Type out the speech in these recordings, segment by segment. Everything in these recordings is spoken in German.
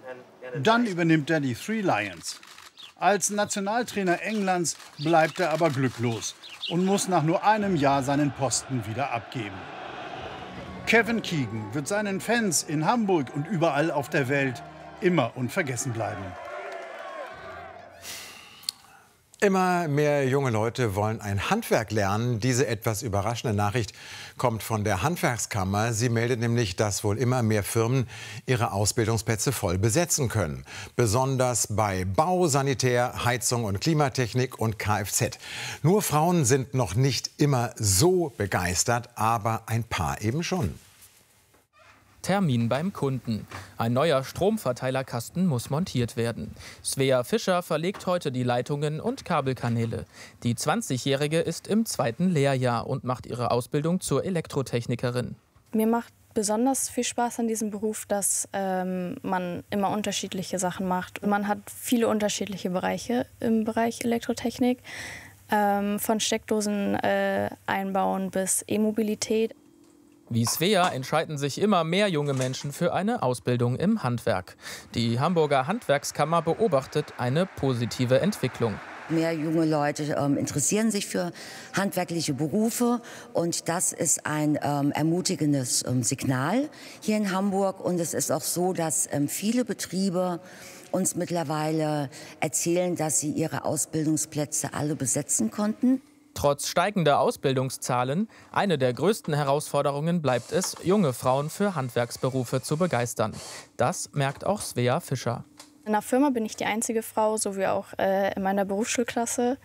Dann übernimmt er die Three Lions. Als Nationaltrainer Englands bleibt er aber glücklos und muss nach nur einem Jahr seinen Posten wieder abgeben. Kevin Keegan wird seinen Fans in Hamburg und überall auf der Welt immer unvergessen bleiben. Immer mehr junge Leute wollen ein Handwerk lernen. Diese etwas überraschende Nachricht kommt von der Handwerkskammer. Sie meldet nämlich, dass wohl immer mehr Firmen ihre Ausbildungsplätze voll besetzen können. Besonders bei Bau, Sanitär, Heizung und Klimatechnik und Kfz. Nur Frauen sind noch nicht immer so begeistert, aber ein paar eben schon. Termin beim Kunden. Ein neuer Stromverteilerkasten muss montiert werden. Svea Fischer verlegt heute die Leitungen und Kabelkanäle. Die 20-Jährige ist im 2. Lehrjahr und macht ihre Ausbildung zur Elektrotechnikerin. Mir macht besonders viel Spaß an diesem Beruf, dass man immer unterschiedliche Sachen macht. Man hat viele unterschiedliche Bereiche im Bereich Elektrotechnik, von Steckdosen einbauen bis E-Mobilität. Wie Svea entscheiden sich immer mehr junge Menschen für eine Ausbildung im Handwerk. Die Hamburger Handwerkskammer beobachtet eine positive Entwicklung. Mehr junge Leute interessieren sich für handwerkliche Berufe und das ist ein ermutigendes Signal hier in Hamburg. Und es ist auch so, dass viele Betriebe uns mittlerweile erzählen, dass sie ihre Ausbildungsplätze alle besetzen konnten. Trotz steigender Ausbildungszahlen, eine der größten Herausforderungen bleibt es, junge Frauen für Handwerksberufe zu begeistern. Das merkt auch Svea Fischer. In der Firma bin ich die einzige Frau, so wie auch in meiner Berufsschulklasse.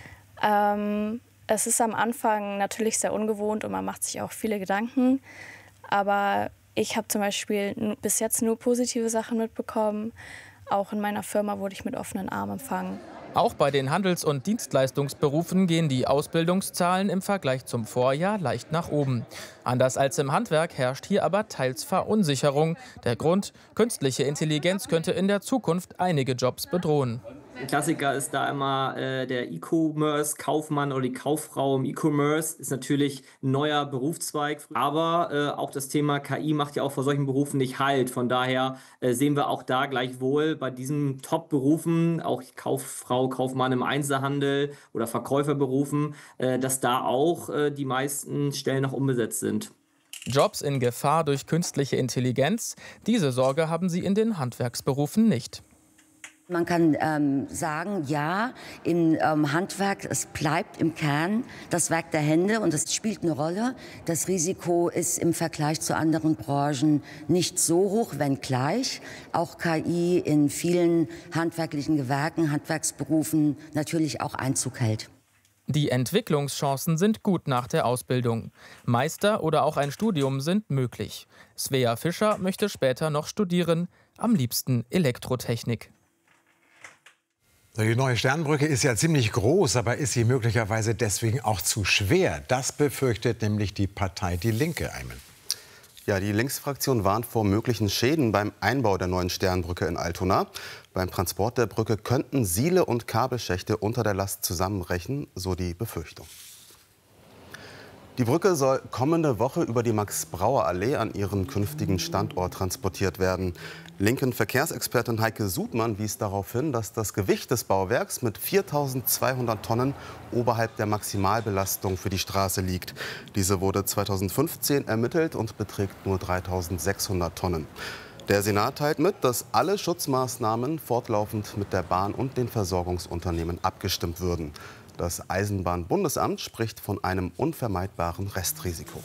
Es ist am Anfang natürlich sehr ungewohnt und man macht sich auch viele Gedanken. Aber ich habe zum Beispiel bis jetzt nur positive Sachen mitbekommen. Auch in meiner Firma wurde ich mit offenen Armen empfangen. Auch bei den Handels- und Dienstleistungsberufen gehen die Ausbildungszahlen im Vergleich zum Vorjahr leicht nach oben. Anders als im Handwerk herrscht hier aber teils Verunsicherung. Der Grund: künstliche Intelligenz könnte in der Zukunft einige Jobs bedrohen. Ein Klassiker ist da immer der E-Commerce-Kaufmann oder die Kauffrau im E-Commerce. Ist natürlich ein neuer Berufszweig. Aber auch das Thema KI macht ja auch vor solchen Berufen nicht Halt. Von daher sehen wir auch da gleichwohl bei diesen Top-Berufen, auch Kauffrau, Kaufmann im Einzelhandel oder Verkäuferberufen, dass da auch die meisten Stellen noch unbesetzt sind. Jobs in Gefahr durch künstliche Intelligenz? Diese Sorge haben sie in den Handwerksberufen nicht. Man kann sagen, ja, im Handwerk, es bleibt im Kern das Werk der Hände und es spielt eine Rolle. Das Risiko ist im Vergleich zu anderen Branchen nicht so hoch, wenngleich auch KI in vielen handwerklichen Gewerken, Handwerksberufen natürlich auch Einzug hält. Die Entwicklungschancen sind gut nach der Ausbildung. Meister oder auch ein Studium sind möglich. Svea Fischer möchte später noch studieren, am liebsten Elektrotechnik. Die neue Sternbrücke ist ja ziemlich groß, aber ist sie möglicherweise deswegen auch zu schwer? Das befürchtet nämlich die Partei Die Linke. Ayman. Ja, die Linksfraktion warnt vor möglichen Schäden beim Einbau der neuen Sternbrücke in Altona. Beim Transport der Brücke könnten Siele und Kabelschächte unter der Last zusammenbrechen, so die Befürchtung. Die Brücke soll kommende Woche über die Max-Brauer-Allee an ihren künftigen Standort transportiert werden. Linken Verkehrsexpertin Heike Sudmann wies darauf hin, dass das Gewicht des Bauwerks mit 4.200 Tonnen oberhalb der Maximalbelastung für die Straße liegt. Diese wurde 2015 ermittelt und beträgt nur 3.600 Tonnen. Der Senat teilt mit, dass alle Schutzmaßnahmen fortlaufend mit der Bahn und den Versorgungsunternehmen abgestimmt würden. Das Eisenbahnbundesamt spricht von einem unvermeidbaren Restrisiko.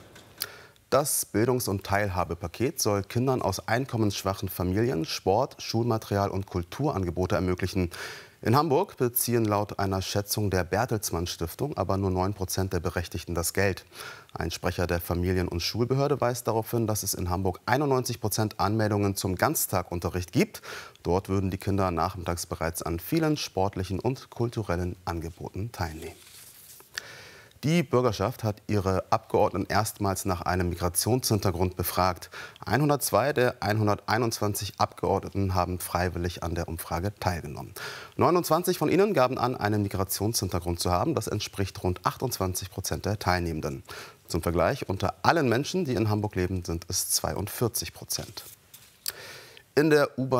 Das Bildungs- und Teilhabepaket soll Kindern aus einkommensschwachen Familien Sport, Schulmaterial und Kulturangebote ermöglichen. In Hamburg beziehen laut einer Schätzung der Bertelsmann Stiftung aber nur 9% der Berechtigten das Geld. Ein Sprecher der Familien- und Schulbehörde weist darauf hin, dass es in Hamburg 91% Anmeldungen zum Ganztagunterricht gibt. Dort würden die Kinder nachmittags bereits an vielen sportlichen und kulturellen Angeboten teilnehmen. Die Bürgerschaft hat ihre Abgeordneten erstmals nach einem Migrationshintergrund befragt. 102 der 121 Abgeordneten haben freiwillig an der Umfrage teilgenommen. 29 von ihnen gaben an, einen Migrationshintergrund zu haben. Das entspricht rund 28% der Teilnehmenden. Zum Vergleich, unter allen Menschen, die in Hamburg leben, sind es 42%. In der U-Bahn